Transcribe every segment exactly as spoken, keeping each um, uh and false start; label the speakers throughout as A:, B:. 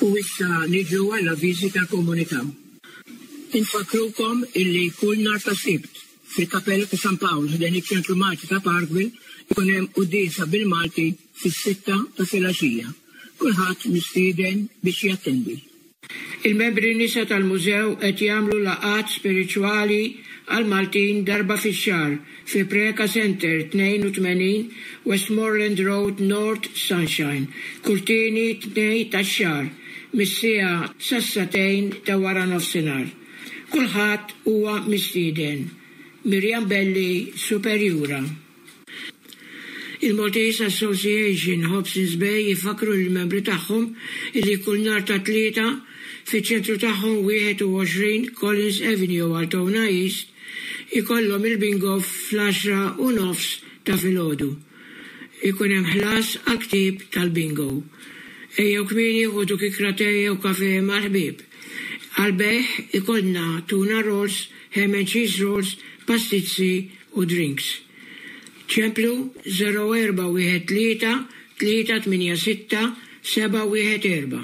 A: U issa niġu għalla viżita komunità. Infakrukom illi kull nar ta' Sibt fil-Kapella ta' San Paolo ħden iċ-Ċentru Malti ta' Parkville ikun hemm qudiesa bil-Malti fis-sitta ta' filgħaxija. Kulħadd mistieden biex jattendi. Il-membri nisa tal-mużew qed jagħmlu laqgħat spiriċwali għal Maltin darba fix-xahar fi Preka Center tnejn u tmenin Westmoreland Road North Sunshine, Kurtini tnej tax-xahar, mis-siegħa sassatejn ta' wara nofsinhar. Kulħadd huwa mistieden. Miriam Belli, Superjura. Il-Maltese Association Hobsons Bay jifakru l-membri tagħhom illi kull nhar ta' tlieta fiċ-ċentru tagħhom wieħed u għoxrin Collins Avenue Altona East ikollhom il-bingo fl-għaxra u nofs ta' filgħodu. Ikun hemm ħlas għal-ktieb tal-bingo. Ejjew kmieni ħudu kikra tejja u kafe mal-ħbieb. Għal-beħ ikollna tuna rolls, ham and cheese rolls, pastizzi u drinks. ċemplu zero erba' wieħed tlieta tlieta tminja sitta seba' wieħed erba'.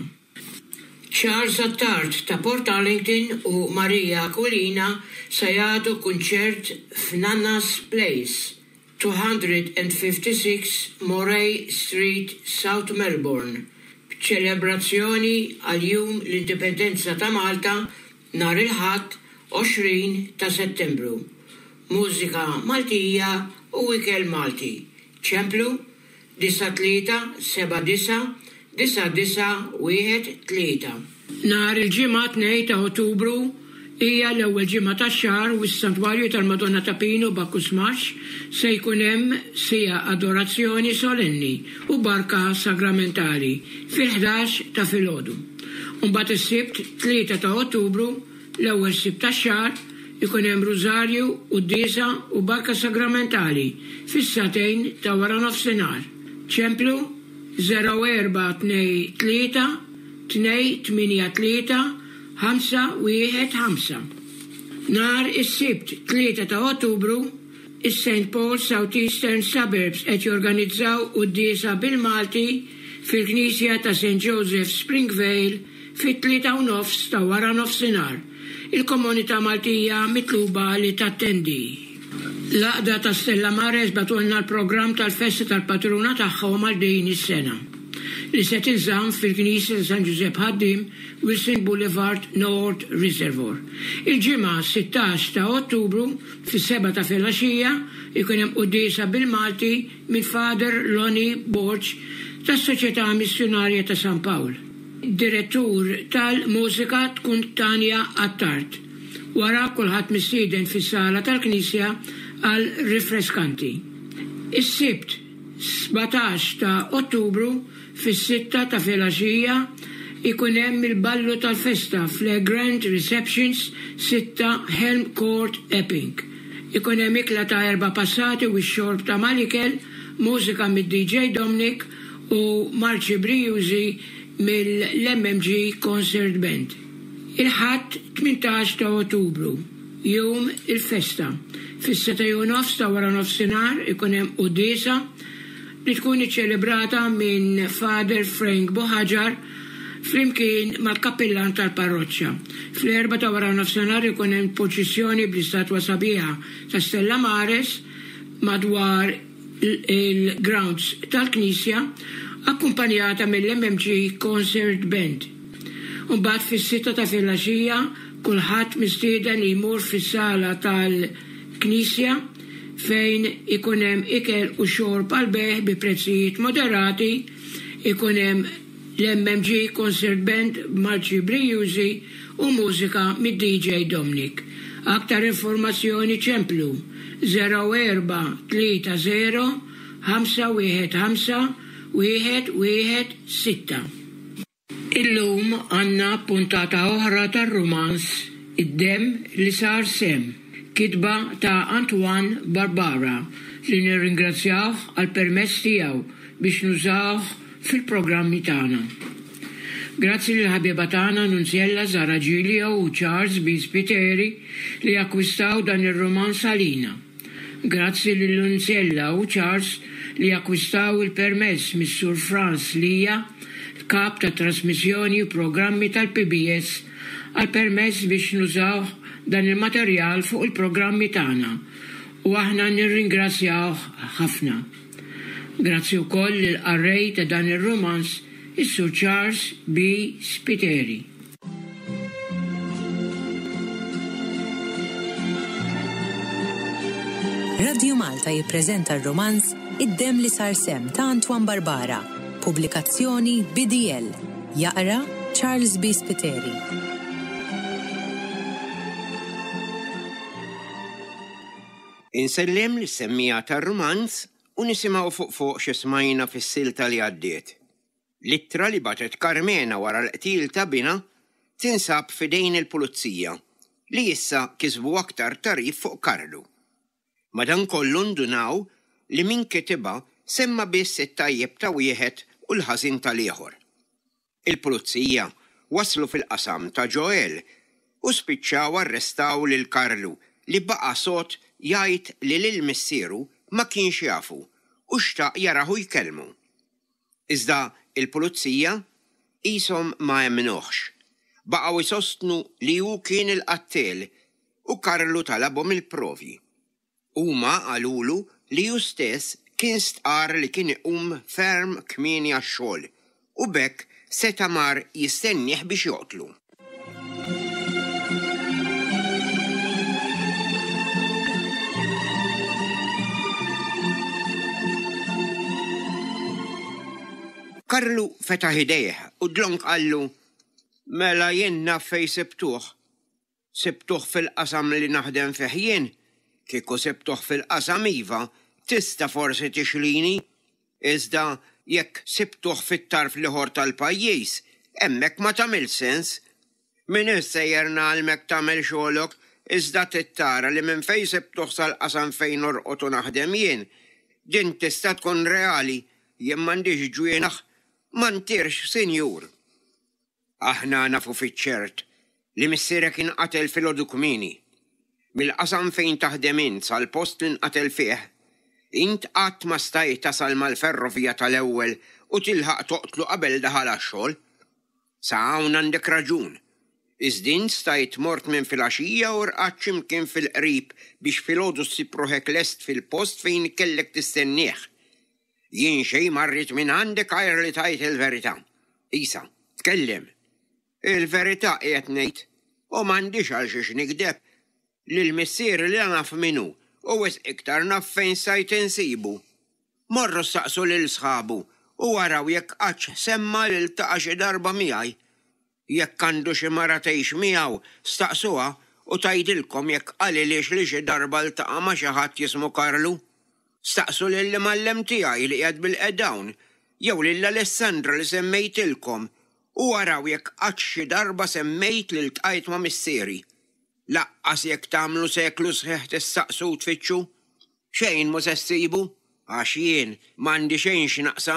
A: Charles Attard ta' Port Arlington u Maria Aquilina se jagħtu kunċert f'Nanna's Place, two fifty-six Moray Street, South Melbourne, b'ċelebrazzjoni għal-jum l-Indipendenza ta' Malta nhar il-Ħadd għoxrin ta' Settembru. Mużika Maltija u ikel Malti. ċemplu disa tlieta seba' disa disa disa wieħed tlieta. Nhar il-ġimgħa tnejn ta' Ottubru hija l-ewwel ġimgħa tax-xahar u s-Santwarju tal-Madonna ta' Pino Bacchus Marsh se jkun hemm sija adorazzjoni solenni u barka sagramentali fil-ħdax ta' filgħodu. Mbagħad is-Sibt tlieta ta' Ottubru l-ewwel Sibt tax-xahar ikun hemm rużarju u d-diesa u barka sagramentali fis-satejn ta' wara nofsinhar. ċemplu zero erba' tnejn tlieta tnejn tminja tlieta ħamsa wieħed ħamsa. Nhar is-Sibt tlieta ta' Ottubru is-Saint Paul South Eastern Suburbs qed jorganizzaw qudiesa bil-Malti fil-Knisja ta' Saint Joseph Springvale fit-tlieta u nofs ta' wara nofsinhar. Il-komunità Maltija mitluba li tattendi. L-għaqda ta' Stella Mares batulna l-programm tal-festa tal-patruna tagħhom għal din is-sena li se tinżamm fil-Knisja ta' San Giuseppe Ħaddim, Wilson Boulevard North Reservoir. Il-ġimgħa sittax ta' Ottubru fis-seba' ta' filgħaxija ikun hemm qudiesa bil-Malti minn Father Lonnie Borch tas-Soċjetà Missjonarja ta' San Pawl. Direttur tal-mużika tkun Tanja Attard. Wara kulħadd mistieden fis-sala tal-Knisja għal rifreskanti. Is-Sibt sebatax ta' Ottubru fis-sitta ta' filgħaxija ikun hemm il-ballu tal-festa fl-Grand Receptions sitta Helm Court Epping. Ikun hemm ikla ta' erba' passati u x-xorb ta' malikel, mużika mid-D J Dominic u marċi Brijużi mill-M M G Concert Band. Il-ħadd tmintax ta' Ottubru, jum il-festa. Fis-seta' u nofs ta' wara nofsinhar ikun hemm qudiesa li tkun iċċelebrata minn Father Frank Bohaġar flimkien mal-kappellan tal-parroċċja. Fl-erba ta' wara nofsinhar ikun hemm proċessjoni bl-istatwa sabiħa ta' Stella Mares madwar il-grounds tal-Knisja akkumpanjata mill-M M G Concert Band. Mbagħad fis-sitta ta' filgħaxija kulħadd mistieden li jmur fis-sala tal-Knisja fejn ikun hemm ikel u xorb għall-beħ bi prezzijiet moderati, ikun hemm l-M M G Concert Band Marċi Brijużi u mużika mid-D J Dominic. Aktar informazzjoni ċemplu zero erba' tlieta zero ħamsa wieħed ħamsa wieħed wieħed sitta. Illum għandna puntata oħra tar-rumans Id-dem li sar sem, kitba ta' Antoine Barbara li nirringrazzjawh għal permess tiegħu biex nużawh fil-programmi tagħna. Grazzi lil ħabiba tagħna Nunzjella Zara Giulio u Charles B. Spiteri li akkwistaw dan ir-romans għalina. Grazzi lil Nunzjella u Charles li akkwistaw il-permess mis-Sur Franz Lija kap ta' trasmissjoni u programmi tal-P B S għal permess biex nużaw dan il-materjal fuq il-programmi tagħna u aħna nirringrazzjaw ħafna. Grazzi wkoll lill-qarrej ta' dan ir-romans is-Sur Charles B. Spiteri.
B: Radio Malta jippreżenta r-romanz Id-dem li sar sem ta' Antwan Barbara, pubblikazzjoni B D L, jaqra Charles B. Spiteri.
C: Insellem li semmija tar-romanz u nisimgħu fuq fuq x'ismajna fis-silta li għaddiet. Littra li batet Carmena wara l-qtil ta' Bina tinsab fidejn il-pulizija li issa kisbu aktar tarif fuq Karlu. Madankollu ndunaw li min kitiba semma biss it-tajjeb ta' wieħed u l-ħażin tal-ieħor. Il-pulizija waslu fil-qasam ta' Joel u spiċċaw arrestaw lil Karlu li baqa' sod jgħid li lil missieru ma kienx jafu u xtaq jaraħu jkellmu. Iżda il-pulizija qishom ma jemnuhx. Baqgħu jsostnu li hu kien il-qattel u Karlu talabhom il-provi. Huma qalulu li hu stess kien stqar li kien iqum ferm kmieni għax-xogħol u bekk seta' mar jistennih biex joqtlu. Karlu fetaħ idejh u dlonk qallu, mela jien naf fej sibtuh. Sibtuh fil-qasam li naħdem fih jien, kieku sibtuh fil-qasam iva, tista' forsi tixlini, iżda jekk sibtuh fit-tarf liħor tal-pajjiż, hemmhekk ma tagħmel sens. Min issejjer nagħlmek tagħmel xogħolok, iżda tittara li minn fejn sibtuh sal-qasam fejn norqod u naħdem jien, din tista' tkun reali, jien m'għandix ġwienaħ ma ntirx, sinjur. Aħna nafu fiċ-ċert li missierek inqatel fil-għodu kmieni. Mill-qasam fejn taħdem int sal-post li nqatel fih, int qatt ma stajt tasal mal-ferrovija tal-ewwel u tilħaq toqtlu qabel daħal għax-xogħol. Sa hawn għandek raġun. Iżdin stajt mort minn filgħaxija u rqatt x'imkien fil-qrib biex filgħodu ssibruħek lest fil-post fejn kellek tistennieh. Jien xejn marrit minn għandek għajr li tajt il-verità. Isa, tkellem. Il-verità qiegħed ngħid u m'għandix għal xiex nikdeb li l-missier li naf minnu u wis iktar naf fejn sajt insibu. Morru staqsu lil sħabu u waraw jekk qatt semma lil taqa' xi darba miegħi. Jekk għandu xi mara tgħix miegħu staqsuha u tgħidilkom jekk qalilix li xi darba ltaqa' ma' xi ħadd jismu Karlu. Staqsu lill mallem tiegħi li qiegħed bil-qedawn, jew lil Alessandra li semmejtilkom, u waraw jekk qatt xi darba semmejt li ltqajt ma' missieri. Laqqas jekk tagħmlu seklu sħiħ tistaqsu tfittxu? Xejn mhux se ssibu, għax jien m'għandi xejn x'naqsam